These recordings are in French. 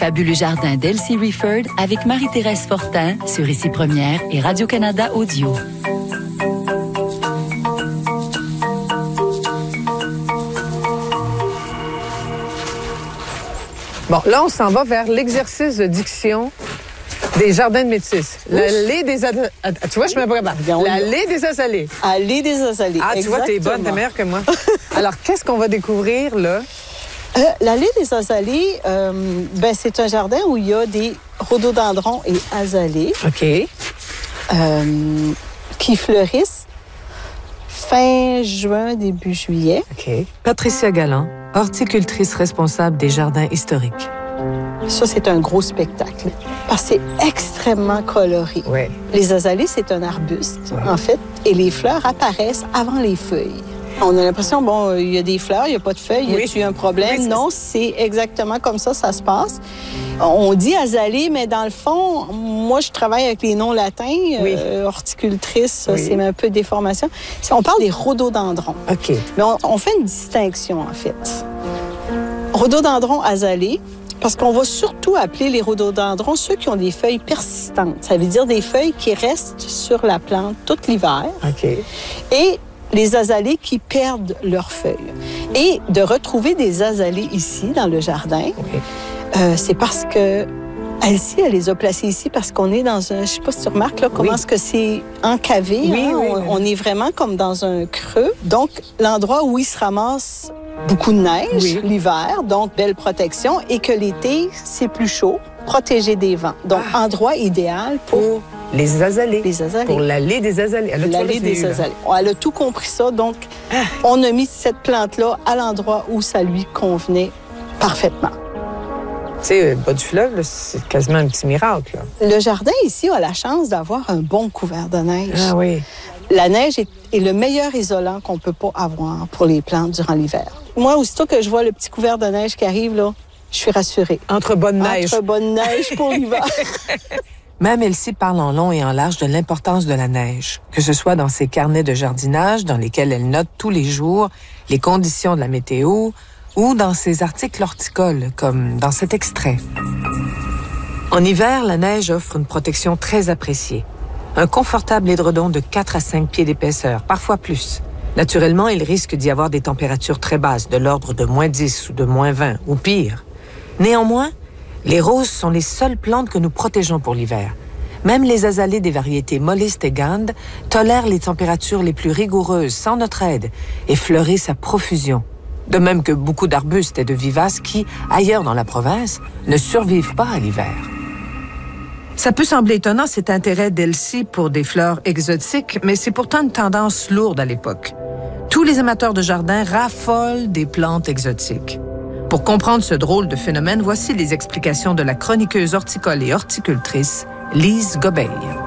Fabuleux jardin d'Elsie Rifford avec Marie-Thérèse Fortin sur Ici Première et Radio-Canada Audio. Bon, là, on s'en va vers l'exercice de diction des jardins de métis. L'allée des... Tu vois, je me prépare. L'allée des azalées. Allée des azalées. Ah, tu vois, t'es bonne, t'es meilleure que moi. Alors, qu'est-ce qu'on va découvrir, là? L'allée des azalées, c'est un jardin où il y a des rhododendrons et azalées. OK. Qui fleurissent fin juin, début juillet. OK. Patricia Galland, horticultrice responsable des jardins historiques. Ça, c'est un gros spectacle parce que c'est extrêmement coloré. Oui. Les azalées, c'est un arbuste, en fait, et les fleurs apparaissent avant les feuilles. On a l'impression, bon, il y a des fleurs, il n'y a pas de feuilles, y a-t-il un problème? Oui, non, c'est exactement comme ça se passe. On dit azalée, mais dans le fond, moi, je travaille avec les noms latins. Horticultrice, c'est un peu déformation. On parle des rhododendrons. OK. Mais on fait une distinction, en fait. Rhododendron azalée, parce qu'on va surtout appeler les rhododendrons ceux qui ont des feuilles persistantes. Ça veut dire des feuilles qui restent sur la plante tout l'hiver. OK. Et les azalées qui perdent leurs feuilles. Et de retrouver des azalées ici, dans le jardin, c'est parce que Elsie, elle les a placées ici parce qu'on est dans un... Je sais pas si tu remarques, là, comment est-ce que c'est encavé. On est vraiment comme dans un creux. Donc, l'endroit où il se ramasse beaucoup de neige l'hiver, donc belle protection, et que l'été, c'est plus chaud, protégé des vents. Donc, endroit idéal pour... Les azalées. Les azalées. Pour l'allée des azalées. L'allée des azalées. Elle a tout compris ça. Donc, on a mis cette plante-là à l'endroit où ça lui convenait parfaitement. Tu sais, le bas du fleuve, là, c'est quasiment un petit miracle. Là. Le jardin ici a la chance d'avoir un bon couvert de neige. Ah oui. La neige est le meilleur isolant qu'on peut pas avoir pour les plantes durant l'hiver. Moi, aussitôt que je vois le petit couvert de neige qui arrive, là, je suis rassurée. Entre bonne neige. Entre bonne neige pour l'hiver. Même Elsie parle en long et en large de l'importance de la neige, que ce soit dans ses carnets de jardinage dans lesquels elle note tous les jours les conditions de la météo ou dans ses articles horticoles, comme dans cet extrait. En hiver, la neige offre une protection très appréciée. Un confortable édredon de 4 à 5 pieds d'épaisseur, parfois plus. Naturellement, il risque d'y avoir des températures très basses, de l'ordre de -10 ou de -20, ou pire. Néanmoins, les roses sont les seules plantes que nous protégeons pour l'hiver. Même les azalées des variétés Molliste et Gand tolèrent les températures les plus rigoureuses sans notre aide et fleurissent à profusion. De même que beaucoup d'arbustes et de vivaces qui, ailleurs dans la province, ne survivent pas à l'hiver. Ça peut sembler étonnant, cet intérêt d'Elsie pour des fleurs exotiques, mais c'est pourtant une tendance lourde à l'époque. Tous les amateurs de jardin raffolent des plantes exotiques. Pour comprendre ce drôle de phénomène, voici les explications de la chroniqueuse horticole et horticultrice Lise Gobeil.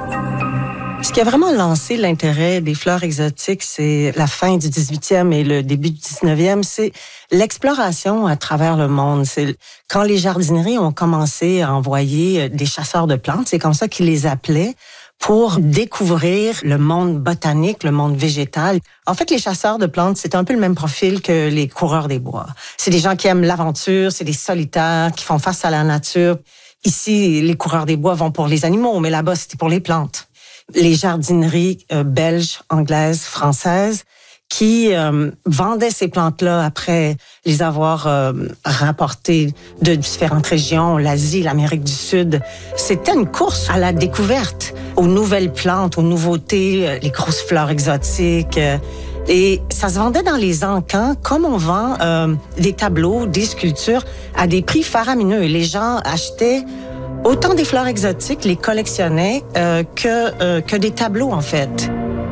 Ce qui a vraiment lancé l'intérêt des fleurs exotiques, c'est la fin du 18e et le début du 19e, c'est l'exploration à travers le monde. C'est quand les jardineries ont commencé à envoyer des chasseurs de plantes, c'est comme ça qu'ils les appelaient, pour découvrir le monde botanique, le monde végétal. En fait, les chasseurs de plantes, c'est un peu le même profil que les coureurs des bois. C'est des gens qui aiment l'aventure, c'est des solitaires qui font face à la nature. Ici, les coureurs des bois vont pour les animaux, mais là-bas, c'était pour les plantes. Les jardineries belges, anglaises, françaises qui vendaient ces plantes-là après les avoir rapportées de différentes régions, l'Asie, l'Amérique du Sud. C'était une course à la découverte, aux nouvelles plantes, aux nouveautés, les grosses fleurs exotiques. Et ça se vendait dans les encans comme on vend des tableaux, des sculptures à des prix faramineux. Et les gens achetaient autant des fleurs exotiques, les collectionnaient que des tableaux, en fait.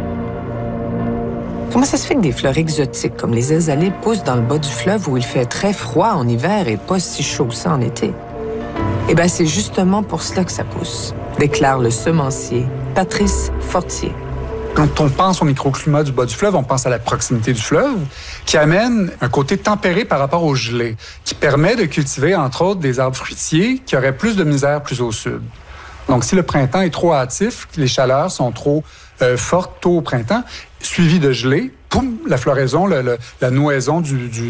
Comment ça se fait que des fleurs exotiques comme les azalées poussent dans le bas du fleuve où il fait très froid en hiver et pas si chaud que ça en été? Eh bien, c'est justement pour cela que ça pousse, déclare le semencier Patrice Fortier. Quand on pense au microclimat du bas du fleuve, on pense à la proximité du fleuve, qui amène un côté tempéré par rapport au gelé, qui permet de cultiver, entre autres, des arbres fruitiers qui auraient plus de misère plus au sud. Donc, si le printemps est trop hâtif, les chaleurs sont trop fortes tôt au printemps, suivi de gelée, poum, la floraison, la nouaison du